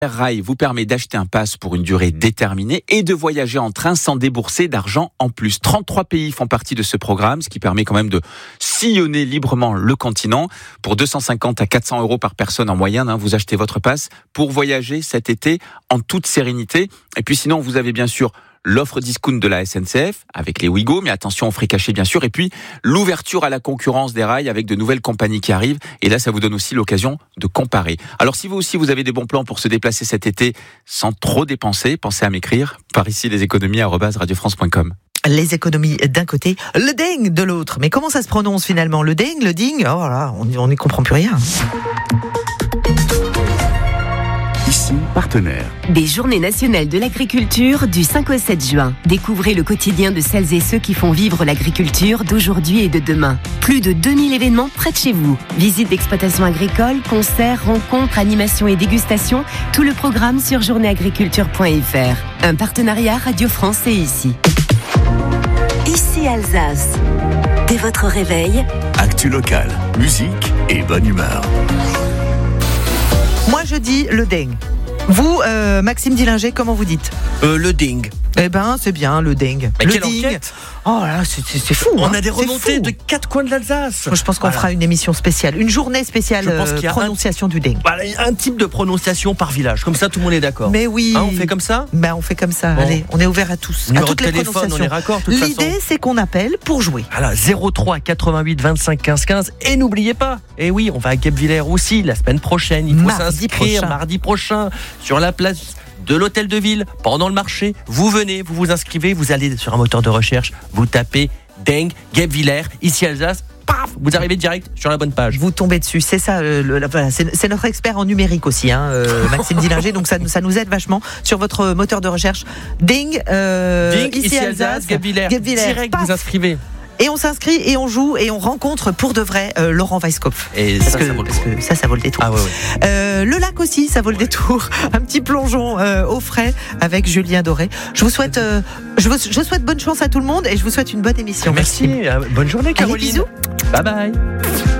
Rail vous permet d'acheter un pass pour une durée déterminée et de voyager en train sans débourser d'argent en plus. 33 pays font partie de ce programme, ce qui permet quand même de sillonner librement le continent. Pour 250 à 400 € par personne en moyenne, vous achetez votre pass pour voyager cet été en toute sérénité. Et puis sinon, vous avez bien sûr l'offre discount de la SNCF avec les Ouigo, mais attention aux frais cachés bien sûr, et puis l'ouverture à la concurrence des rails avec de nouvelles compagnies qui arrivent, et là ça vous donne aussi l'occasion de comparer. Alors si vous aussi vous avez des bons plans pour se déplacer cet été sans trop dépenser, pensez à m'écrire par ici leséconomies@radiofrance.com. Les économies d'un côté, le ding de l'autre. Mais comment ça se prononce finalement? Le ding, le ding, oh là, on n'y comprend plus rien. Ici, partenaire. Des Journées nationales de l'agriculture du 5 au 7 juin. Découvrez le quotidien de celles et ceux qui font vivre l'agriculture d'aujourd'hui et de demain. Plus de 2000 événements près de chez vous. Visites d'exploitations agricoles, concerts, rencontres, animations et dégustations. Tout le programme sur journéeagriculture.fr. Un partenariat Radio France et ici. Ici Alsace. Dès votre réveil, Actu local, musique et bonne humeur. Moi je dis le ding. Vous, Maxime Dillinger, comment vous dites? Le ding. Eh ben, c'est bien, le ding. Mais le quelle ding. enquête! Oh là, c'est fou. On hein. a des C'est remontées fou. de 4 coins de l'Alsace. Moi, je pense qu'on fera une émission spéciale, une journée spéciale Je pense qu'il y a prononciation du ding. Voilà, un type de prononciation par village. Comme ça, tout le monde est d'accord. Mais oui. Hein, on fait comme ça? Ben, on fait comme ça. Bon. Allez, on est ouvert à tous. Numéro à toutes de les téléphone, prononciations. on est raccord, de toute façon. L'idée, c'est qu'on appelle pour jouer. Voilà, 03 88 25 15 15. Et n'oubliez pas, oui, on va à Guebwiller aussi la semaine prochaine. Il faut s'inscrire mardi prochain sur la place de l'hôtel de ville pendant le marché. Vous venez, vous vous inscrivez, vous allez sur un moteur de recherche, vous tapez Deng, Guebwiller, ici Alsace. Paf, vous arrivez direct sur la bonne page. Vous tombez dessus, c'est ça. Voilà, c'est notre expert en numérique aussi, Maxime Dillinger. Donc ça nous aide vachement sur votre moteur de recherche. Ding, ici Alsace, Guebwiller. Direct, paf. vous inscrivez. Et on s'inscrit et on joue et on rencontre pour de vrai Laurent Weisskopf. Et ça vaut le détour. Ça vaut le détour. Ah ouais. Le lac aussi, ça vaut le détour. Un petit plongeon au frais avec Julien Doré. Je vous souhaite, je souhaite bonne chance à tout le monde et je vous souhaite une bonne émission. Merci. Bonne journée, Caroline. Allez, bisous. Bye bye.